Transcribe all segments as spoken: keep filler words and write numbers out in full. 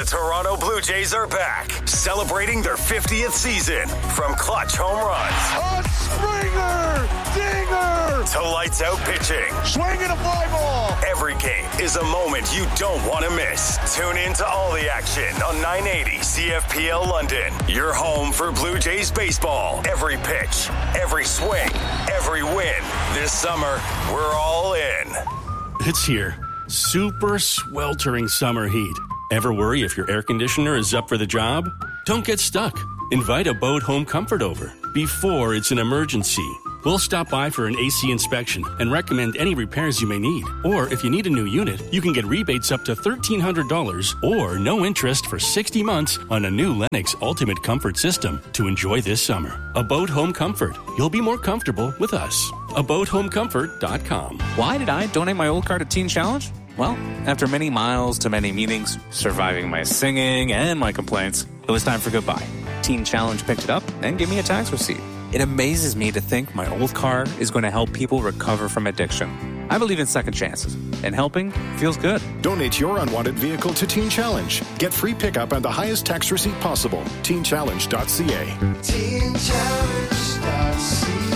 The Toronto Blue Jays are back, celebrating their fiftieth season. From clutch home runs. A Springer! Dinger! To lights out pitching. Swinging a fly ball! Every game is a moment you don't want to miss. Tune in to all the action on nine eighty C F P L London. Your home for Blue Jays baseball. Every pitch, every swing, every win. This summer, we're all in. It's here. Super sweltering summer heat. Ever worry if your air conditioner is up for the job? Don't get stuck. Invite Abode Home Comfort over before it's an emergency. We'll stop by for an A C inspection and recommend any repairs you may need. Or if you need a new unit, you can get rebates up to thirteen hundred dollars or no interest for sixty months on a new Lennox Ultimate Comfort System to enjoy this summer. Abode Home Comfort. You'll be more comfortable with us. abode home comfort dot com. Why did I donate my old car to Teen Challenge? Well, after many miles to many meetings, surviving my singing and my complaints, it was time for goodbye. Teen Challenge picked it up and gave me a tax receipt. It amazes me to think my old car is going to help people recover from addiction. I believe in second chances, and helping feels good. Donate your unwanted vehicle to Teen Challenge. Get free pickup and the highest tax receipt possible. teen challenge dot c a. teen challenge dot c a.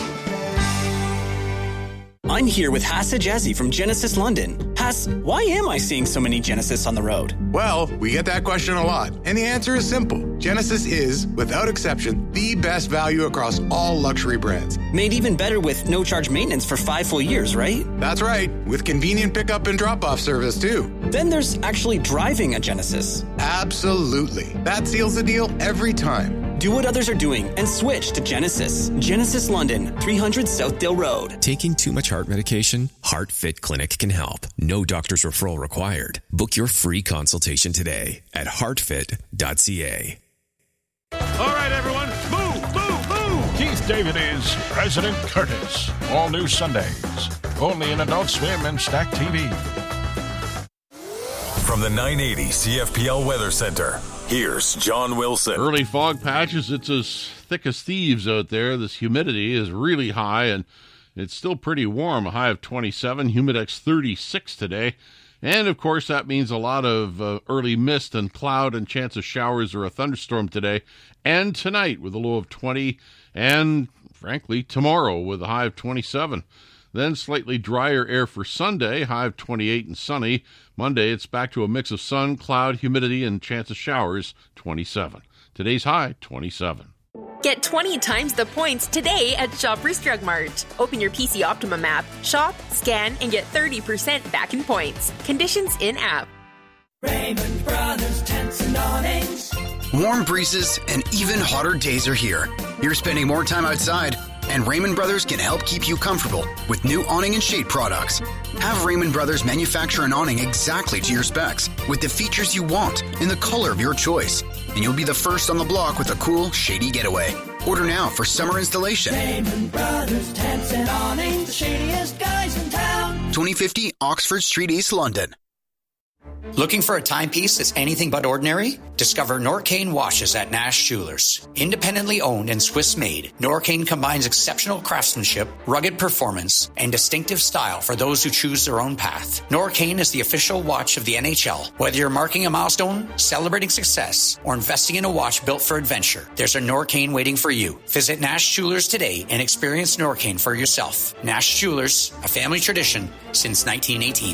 I'm here with Hassa Jazzy from Genesis London. Hass, why am I seeing so many Genesis on the road? Well, we get that question a lot, and the answer is simple. Genesis is, without exception, the best value across all luxury brands. Made even better with no-charge maintenance for five full years, right? That's right, with convenient pickup and drop-off service, too. Then there's actually driving a Genesis. Absolutely. That seals the deal every time. Do what others are doing and switch to Genesis. Genesis London, three hundred Southdale Road. Taking too much heart medication? HeartFit Clinic can help. No doctor's referral required. Book your free consultation today at heart fit dot c a. All right, everyone, move, move, move! Keith David is President Curtis. All new Sundays. Only in Adult Swim and Stack T V. From the nine eighty C F P L Weather Center, here's John Wilson. Early fog patches. It's as thick as thieves out there. This humidity is really high, and it's still pretty warm. A high of twenty-seven, humidex thirty-six today. And, of course, that means a lot of uh, early mist and cloud and chance of showers or a thunderstorm today and tonight with a low of twenty, and, frankly, tomorrow with a high of twenty-seven. Then slightly drier air for Sunday, high of twenty-eight and sunny. Monday, it's back to a mix of sun, cloud, humidity, and chance of showers, twenty-seven. Today's high, twenty-seven. Get twenty times the points today at Shoppers Drug Mart. Open your P C Optimum app, shop, scan, and get thirty percent back in points. Conditions in-app. Raymond Brothers Tents and Awnings. Warm breezes and even hotter days are here. You're spending more time outside, and Raymond Brothers can help keep you comfortable with new awning and shade products. Have Raymond Brothers manufacture an awning exactly to your specs with the features you want in the color of your choice, and you'll be the first on the block with a cool, shady getaway. Order now for summer installation. Raymond Brothers Tents and Awnings, the shadiest guys in town. twenty fifty Oxford Street, East London. Looking for a timepiece that's anything but ordinary? Discover Norcane watches at Nash Jewelers. Independently owned and Swiss-made, Norcane combines exceptional craftsmanship, rugged performance, and distinctive style for those who choose their own path. Norcane is the official watch of the N H L. Whether you're marking a milestone, celebrating success, or investing in a watch built for adventure, there's a Norcane waiting for you. Visit Nash Jewelers today and experience Norcane for yourself. Nash Jewelers, a family tradition since nineteen eighteen.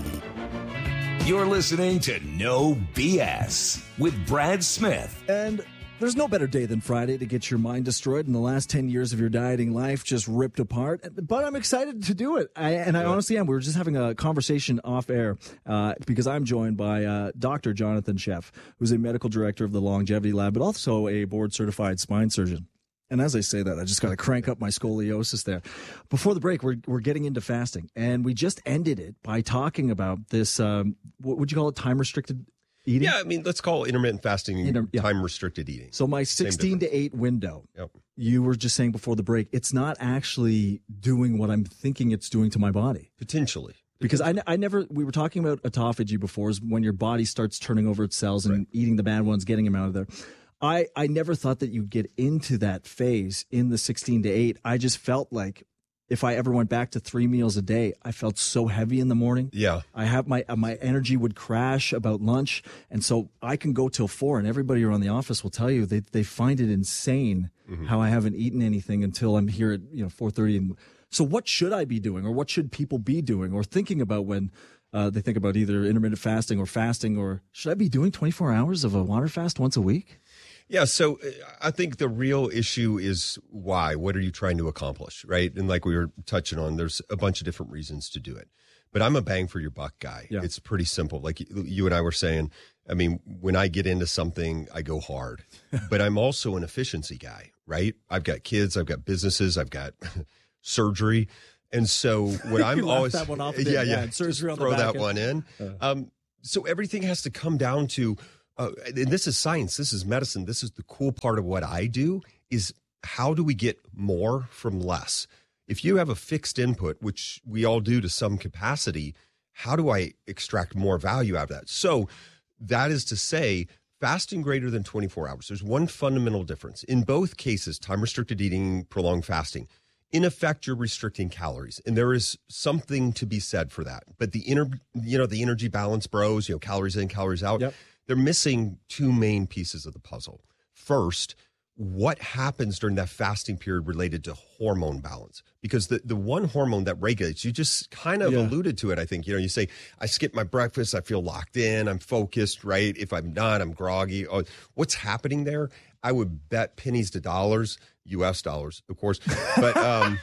You're listening to No B S with Brad Smith. And there's no better day than Friday to get your mind destroyed and the last ten years of your dieting life just ripped apart. But I'm excited to do it. I, and I yeah. honestly am. We were just having a conversation off air uh, because I'm joined by uh, Doctor Jonathan Sheff, who's a medical director of the Longevity Lab, but also a board-certified spine surgeon. And as I say that, I just got to crank up my scoliosis there. Before the break, we're we're getting into fasting, and we just ended it by talking about this. Um, what would you call it? Time restricted eating? Yeah, I mean, let's call intermittent fasting Inter- yeah. time restricted eating. So my sixteen to eight window. Yep. You were just saying before the break, it's not actually doing what I'm thinking it's doing to my body. Potentially. Because I, I never, we were talking about autophagy before, is when your body starts turning over its cells and right. eating the bad ones, getting them out of there. I, I never thought that you'd get into that phase in the sixteen to eight. I just felt like if I ever went back to three meals a day, I felt so heavy in the morning. Yeah. I have my my energy would crash about lunch. And so I can go till four, and everybody around the office will tell you they, they find it insane mm-hmm. how I haven't eaten anything until I'm here at you know four thirty. And so what should I be doing, or what should people be doing or thinking about when uh, they think about either intermittent fasting or fasting, or should I be doing twenty-four hours of a water fast once a week? Yeah, so I think the real issue is why. What are you trying to accomplish, right? And like we were touching on, there's a bunch of different reasons to do it. But I'm a bang for your buck guy. Yeah. It's pretty simple. Like you and I were saying, I mean, when I get into something, I go hard. But I'm also an efficiency guy, right? I've got kids, I've got businesses, I've got surgery. And so what I'm always that one off yeah, yeah, yeah, surgery on throw the back that end. one in. Uh, um, so everything has to come down to Uh, and this is science. This is medicine. This is the cool part of what I do is how do we get more from less? If you have a fixed input, which we all do to some capacity, how do I extract more value out of that? So that is to say, fasting greater than twenty-four hours. There's one fundamental difference. In both cases, time-restricted eating, prolonged fasting, in effect, you're restricting calories, and there is something to be said for that. But the inner, you know, the energy balance bros, you know, calories in, calories out. Yep. They're missing two main pieces of the puzzle. First, what happens during that fasting period related to hormone balance? Because the, the one hormone that regulates, you just kind of Yeah. alluded to it, I think. You know, you say, I skip my breakfast, I feel locked in, I'm focused, right? If I'm not, I'm groggy. Oh, what's happening there? I would bet pennies to dollars, U S dollars, of course. But um,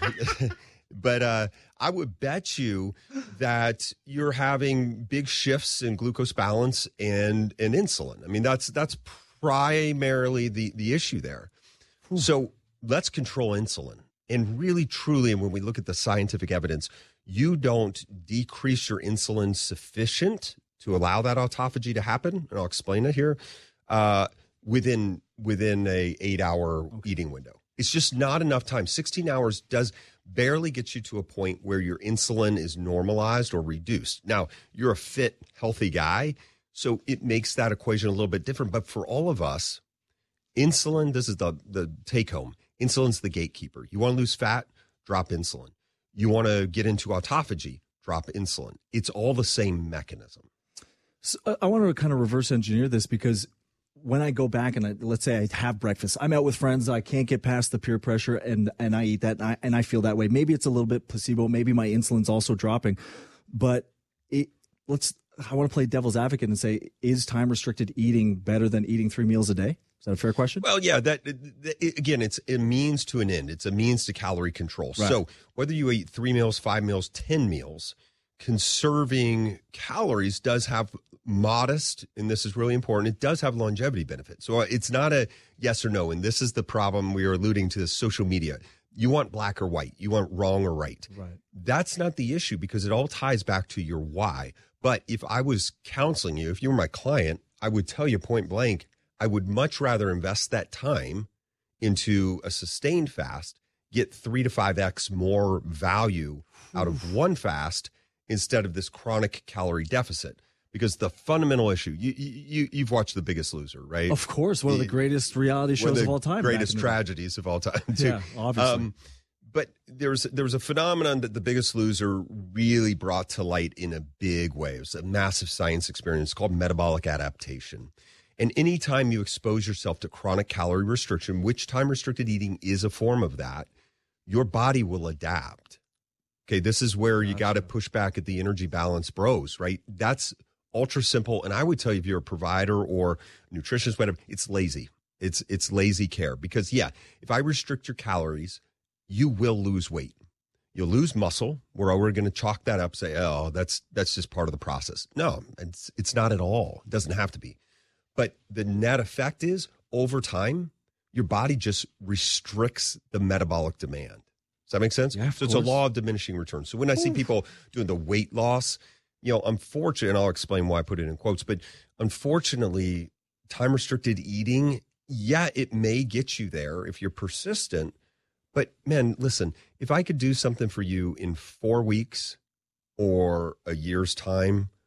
but uh, I would bet you that you're having big shifts in glucose balance and, and insulin. I mean, that's that's primarily the, the issue there. Ooh. So let's control insulin. And really, truly, and when we look at the scientific evidence, you don't decrease your insulin sufficient to allow that autophagy to happen, and I'll explain it here, uh, within within a eight-hour okay. eating window. It's just not enough time. sixteen hours does barely get you to a point where your insulin is normalized or reduced. Now, you're a fit, healthy guy, so it makes that equation a little bit different. But for all of us, insulin, this is the, the take-home. Insulin's the gatekeeper. You want to lose fat? Drop insulin. You want to get into autophagy? Drop insulin. It's all the same mechanism. So, uh, I want to kind of reverse engineer this, because when I go back and I, let's say I have breakfast, I'm out with friends, I can't get past the peer pressure, and, and I eat that, and I, and I feel that way. Maybe it's a little bit placebo. Maybe my insulin's also dropping. But it, let's. I want to play devil's advocate and say, is time-restricted eating better than eating three meals a day? Is that a fair question? Well, yeah. That it, again, it's a means to an end. It's a means to calorie control. Right. So whether you eat three meals, five meals, ten meals, conserving calories does have modest, and this is really important, it does have longevity benefits. So it's not a yes or no. And this is the problem we are alluding to, this social media. You want black or white. You want wrong or right. Right. That's not the issue, because it all ties back to your why. But if I was counseling you, if you were my client, I would tell you point blank, I would much rather invest that time into a sustained fast, get three to five X more value out of one fast instead of this chronic calorie deficit. Because the fundamental issue, you, you, you've watched The Biggest Loser, right? Of course, one of the greatest reality shows of all time. Greatest tragedies of all time, too. Yeah, obviously. Um, but there's there was a phenomenon that The Biggest Loser really brought to light in a big way. It was a massive science experience called metabolic adaptation. And anytime you expose yourself to chronic calorie restriction, which time-restricted eating is a form of that, your body will adapt. Okay, this is where you got to push back at the energy balance bros, right? That's ultra simple. And I would tell you, if you're a provider or nutritionist, whatever, it's lazy. It's it's lazy care. Because, yeah, if I restrict your calories, you will lose weight. You'll lose muscle. We're we're going to chalk that up, say, oh, that's that's just part of the process. No, it's it's not at all. It doesn't have to be. But the net effect is, over time, your body just restricts the metabolic demand. Does that make sense? Yeah, of so it's course. a law of diminishing returns. So when I see Oof. people doing the weight loss, you know, unfortunately, and I'll explain why I put it in quotes, but unfortunately, time-restricted eating, yeah, it may get you there if you're persistent. But, man, listen, if I could do something for you in four weeks or a year's time,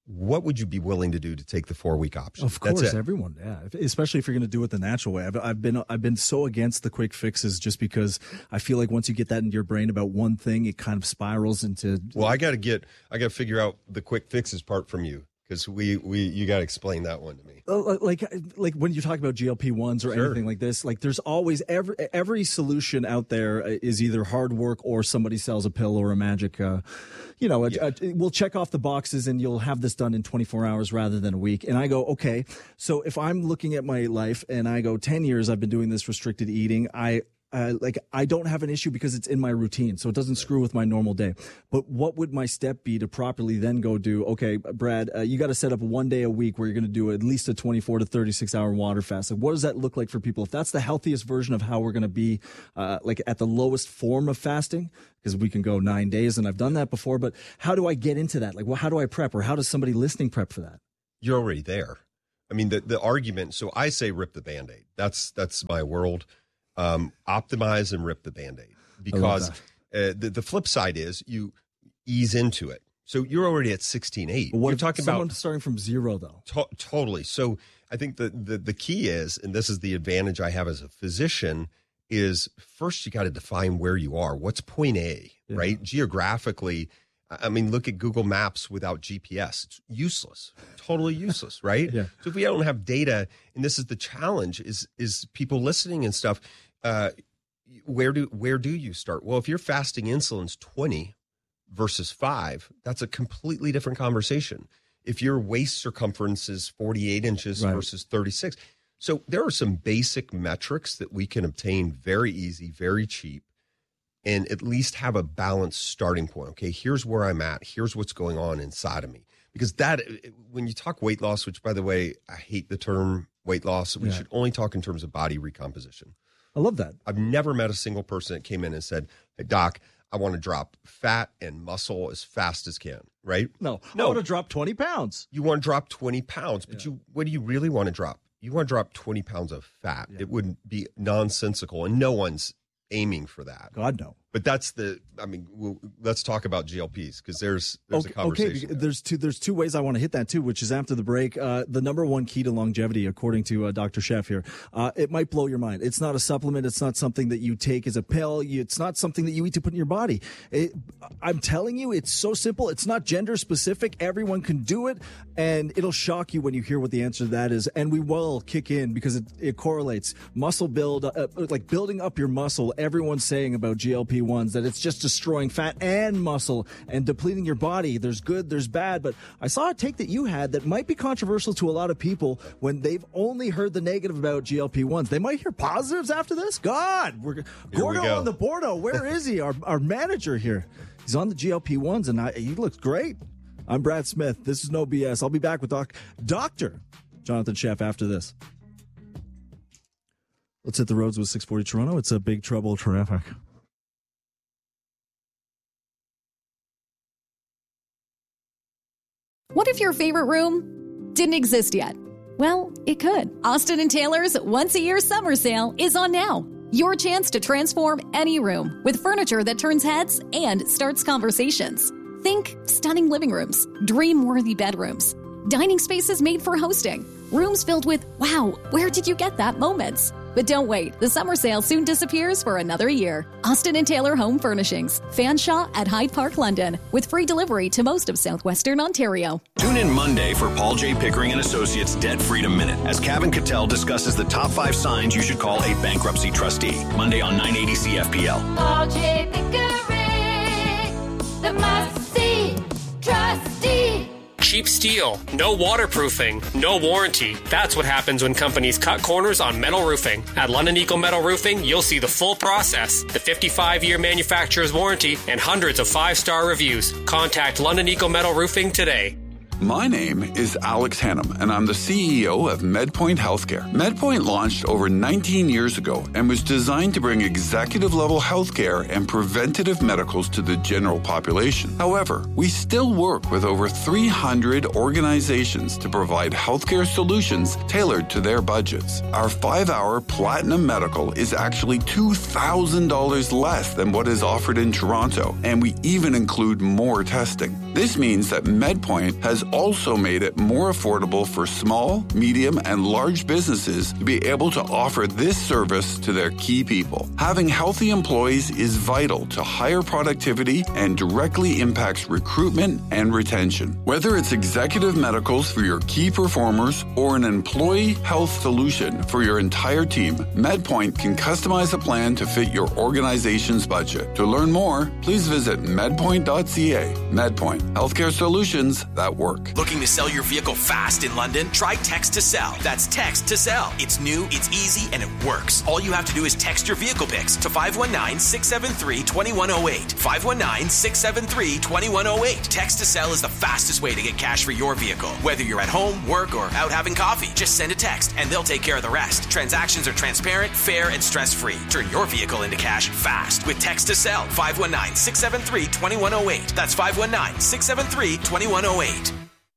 what would you be willing to do to take the four-week option? Of course, everyone, yeah. Especially if you're going to do it the natural way. I've, I've been I've been so against the quick fixes just because I feel like once you get that into your brain about one thing, it kind of spirals into. Well, I got to get I got to figure out the quick fixes part from you because we we you got to explain that one to me. Like like when you talk about G L P ones or Sure. anything like this, like there's always every every solution out there is either hard work or somebody sells a pill or a magic. Uh, you know, a, a, we'll check off the boxes and you'll have this done in twenty-four hours rather than a week. And I go, okay, so if I'm looking at my life and I go ten years, I've been doing this restricted eating. I Uh, like I don't have an issue because it's in my routine, so it doesn't screw with my normal day. But what would my step be to properly then go do? Okay, Brad, uh, you got to set up one day a week where you're going to do at least a twenty-four to thirty-six hour water fast. Like, what does that look like for people? If that's the healthiest version of how we're going to be, uh, like at the lowest form of fasting, because we can go nine days, and I've done that before. But how do I get into that? Like, well, how do I prep, or how does somebody listening prep for that? You're already there. I mean, the the argument. So I say rip the Band-Aid. That's that's my world. Um, optimize and rip the Band-Aid, because uh, the, the flip side is you ease into it. So you're already at sixteen eight. What You're if talking someone about starting from zero, though? To- totally. So I think the, the, the key is, and this is the advantage I have as a physician, is first you got to define where you are. What's point A, yeah. right? Geographically, I mean, look at Google Maps without G P S. It's useless, totally useless, right? Yeah. So if we don't have data, and this is the challenge, is is people listening and stuff, uh, where do where do you start? Well, if your fasting insulin's twenty versus five, that's a completely different conversation. If your waist circumference is forty-eight inches Right. versus thirty-six. So there are some basic metrics that we can obtain very easy, very cheap, and at least have a balanced starting point. Okay, here's where I'm at. Here's what's going on inside of me. Because that, when you talk weight loss, which by the way, I hate the term weight loss, we Yeah. should only talk in terms of body recomposition. I love that. I've never met a single person that came in and said, hey, Doc, I want to drop fat and muscle as fast as can, right? No, No. I want to drop twenty pounds. You want to drop twenty pounds, but you what do you really want to drop? You want to drop twenty pounds of fat. It wouldn't be nonsensical, and no one's aiming for that. God, no. But that's the, I mean, we'll, let's talk about G L Ps, because there's there's okay, a conversation. Okay, there's two. There's two ways I want to hit that too, which is after the break. Uh, the number one key to longevity, according to uh, Doctor Chef here, uh, it might blow your mind. It's not a supplement. It's not something that you take as a pill. You, it's not something that you eat to put in your body. It, I'm telling you, it's so simple. It's not gender specific. Everyone can do it, and it'll shock you when you hear what the answer to that is. And we will kick in because it, it correlates muscle build, uh, like building up your muscle. Everyone's saying about G L P ones that it's just destroying fat and muscle and depleting your body. There's good, there's bad. But I saw a take that you had that might be controversial to a lot of people when they've only heard the negative about G L P ones. They might hear positives after this. God, we're Gordo go. on the Bordo. Where is he? Our our manager here. He's on the G L P ones, and I, he looks great. I'm Brad Smith. This is No B S. I'll be back with doc, Doctor Jonathan Chef after this. Let's hit the roads with six forty Toronto. It's a big trouble traffic. What if your favorite room didn't exist yet? Well, it could. Austin and Taylor's once-a-year summer sale is on now. Your chance to transform any room with furniture that turns heads and starts conversations. Think stunning living rooms, dream-worthy bedrooms, dining spaces made for hosting, rooms filled with, wow, where did you get that moments? But don't wait, the summer sale soon disappears for another year. Austin and Taylor Home Furnishings, Fanshawe at Hyde Park, London, with free delivery to most of southwestern Ontario. Tune in Monday for Paul J. Pickering and Associates Debt Freedom Minute as Kevin Cattell discusses the top five signs you should call a bankruptcy trustee. Monday on nine eighty C F P L. Paul J. Pickering, the must-see trustee. Cheap steel, no waterproofing, no warranty. That's what happens when companies cut corners on metal roofing. At London Eagle Metal Roofing, you'll see the full process, the fifty-five year manufacturer's warranty, and hundreds of five-star reviews. Contact London Eagle Metal Roofing today. My name is Alex Hannum, and I'm the C E O of MedPoint Healthcare. MedPoint launched over nineteen years ago and was designed to bring executive-level healthcare and preventative medicals to the general population. However, we still work with over three hundred organizations to provide healthcare solutions tailored to their budgets. Our five-hour Platinum Medical is actually two thousand dollars less than what is offered in Toronto, and we even include more testing. This means that MedPoint has also made it more affordable for small, medium, and large businesses to be able to offer this service to their key people. Having healthy employees is vital to higher productivity and directly impacts recruitment and retention. Whether it's executive medicals for your key performers or an employee health solution for your entire team, MedPoint can customize a plan to fit your organization's budget. To learn more, please visit medpoint dot c a. MedPoint. Healthcare solutions that work. Looking to sell your vehicle fast in London? Try Text to Sell. That's Text to Sell. It's new, it's easy, and it works. All you have to do is text your vehicle pics to five one nine, six seven three, two one zero eight. five one nine, six seven three, two one zero eight. Text to Sell is the fastest way to get cash for your vehicle. Whether you're at home, work, or out having coffee, just send a text and they'll take care of the rest. Transactions are transparent, fair, and stress-free. Turn your vehicle into cash fast with Text to Sell. five one nine, six seven three, two one zero eight. That's five one nine, six seven three, two one zero eight.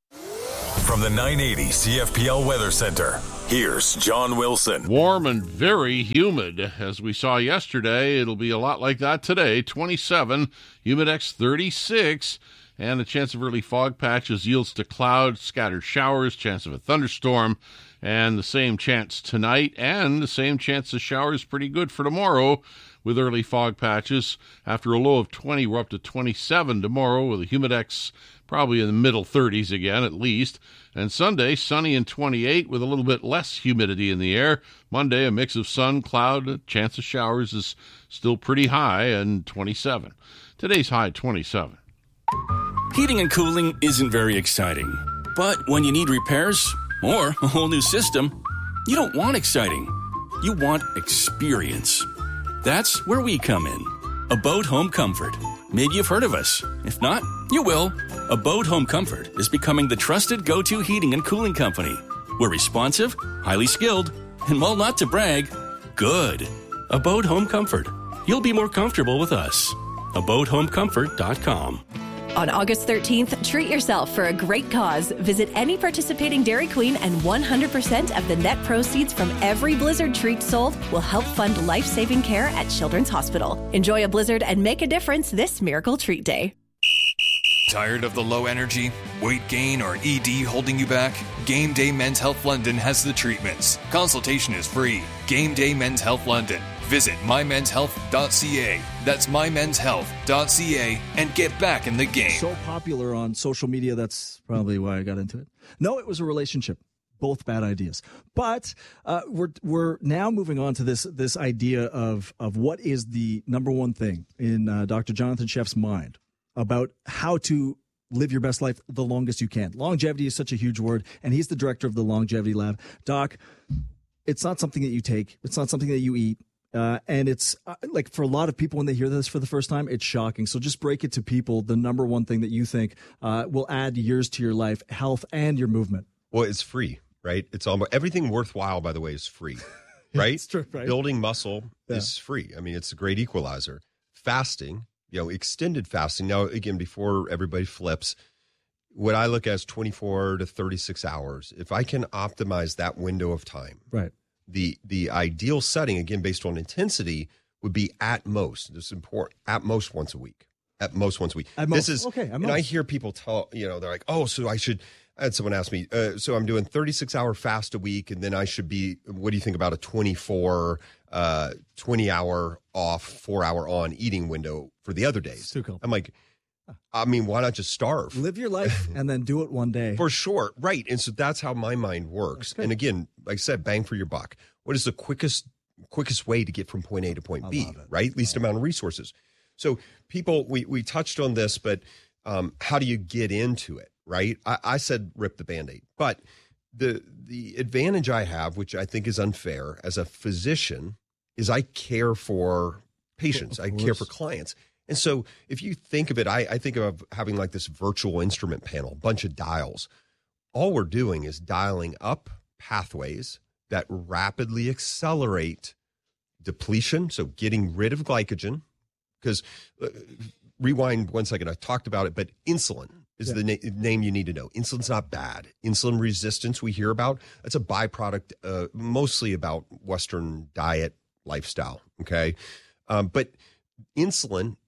From the nine eighty C F P L Weather Center, here's John Wilson. Warm and very humid. As we saw yesterday, it'll be a lot like that today. twenty-seven, Humidex thirty-six, and a chance of early fog patches yields to cloud, scattered showers, chance of a thunderstorm, and the same chance tonight, and the same chance of showers pretty good for tomorrow with early fog patches. After a low of twenty, we're up to twenty-seven tomorrow with a Humidex probably in the middle thirties again at least. And Sunday, sunny and twenty-eight with a little bit less humidity in the air. Monday, a mix of sun, cloud, a chance of showers is still pretty high and twenty-seven. Today's high, twenty-seven. Heating and cooling isn't very exciting. But when you need repairs or a whole new system, you don't want exciting. You want experience. That's where we come in. Abode Home Comfort. Maybe you've heard of us. If not, you will. Abode Home Comfort is becoming the trusted go-to heating and cooling company. We're responsive, highly skilled, and while not to brag, good. Abode Home Comfort. You'll be more comfortable with us. abode home comfort dot com. On August thirteenth, treat yourself for a great cause. Visit any participating Dairy Queen and one hundred percent of the net proceeds from every Blizzard treat sold will help fund life-saving care at Children's Hospital. Enjoy a Blizzard and make a difference this Miracle Treat Day. Tired of the low energy, weight gain, or E D holding you back? Game Day Men's Health London has the treatments. Consultation is free. Game Day Men's Health London. Visit my mens health dot c a. That's my mens health dot c a and get back in the game. So popular on social media, that's probably why I got into it. No, it was a relationship. Both bad ideas. But uh, we're we're now moving on to this this idea of of what is the number one thing in uh, Doctor Jonathan Sheff's mind about how to live your best life the longest you can. Longevity is such a huge word, and he's the director of the Longevity Lab. Doc, it's not something that you take. It's not something that you eat. Uh, and it's uh, like for a lot of people when they hear this for the first time, it's shocking. So just break it to people. The number one thing that you think uh, will add years to your life, health, and your movement. Well, it's free, right? It's almost everything worthwhile, by the way, is free, right? It's true, right? Building muscle Yeah. is free. I mean, it's a great equalizer. Fasting, you know, extended fasting. Now, again, before everybody flips, what I look at is twenty-four to thirty-six hours. If I can optimize that window of time, right? The the ideal setting, again, based on intensity, would be at most, this is important, at most once a week. At most once a week. At this most. is, Okay, at and most. I hear people tell, you know, they're like, oh, so I should, I had someone ask me, uh, so I'm doing thirty-six hour fast a week, and then I should be, what do you think about a twenty-four, uh, twenty hour off, four hour on eating window for the other days? Too cool. I'm like, I mean, why not just starve? Live your life and then do it one day. For sure. Right. And so that's how my mind works. And again, like I said, bang for your buck. What is the quickest quickest way to get from point A to point B, right? Least amount of resources. So people, we, we touched on this, but um, how do you get into it, right? I, I said rip the Band-Aid. But the the advantage I have, which I think is unfair as a physician, is I care for patients. I care for clients. And so if you think of it, I, I think of having like this virtual instrument panel, bunch of dials. All we're doing is dialing up pathways that rapidly accelerate depletion, so getting rid of glycogen. Because, uh, rewind one second, I talked about it, but insulin is Yeah. the na- name you need to know. Insulin's not bad. Insulin resistance we hear about, that's a byproduct uh, mostly about Western diet, lifestyle, okay? Um, but insulin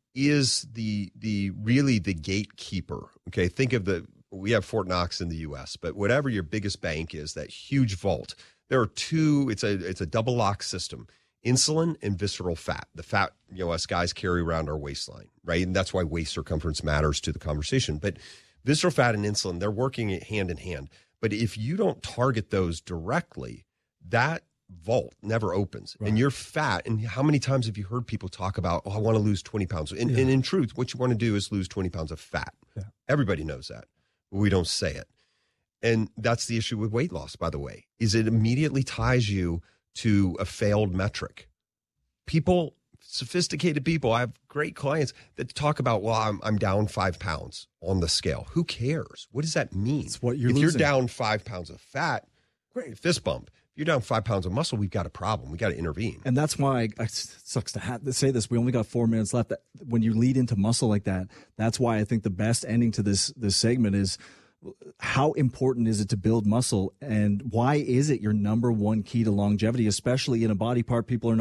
is the the really the gatekeeper. Okay, think of the we have Fort Knox in the U S, but whatever your biggest bank is, that huge vault, there are two. It's a it's a double lock system: insulin and visceral fat. The fat, you know, us guys carry around our waistline, right? And that's why waist circumference matters to the conversation. But visceral fat and insulin, they're working hand in hand. But if you don't target those directly, that vault never opens. Right. And you're fat. And how many times have you heard people talk about, oh, I want to lose twenty pounds? And, yeah. and in truth, what you want to do is lose twenty pounds of fat. Yeah. Everybody knows that, but we don't say it. And that's the issue with weight loss, by the way, is it immediately ties you to a failed metric. People, sophisticated people, I have great clients that talk about, well, I'm, I'm down five pounds on the scale. Who cares? What does that mean? It's what you're if losing. You're down five pounds of fat, great, fist bump. If you're down five pounds of muscle, we've got a problem. We got to intervene. And that's why it sucks to have to say this. We only got four minutes left. When you lead into muscle like that, that's why I think the best ending to this this segment is, how important is it to build muscle, and why is it your number one key to longevity, especially in a body part people are not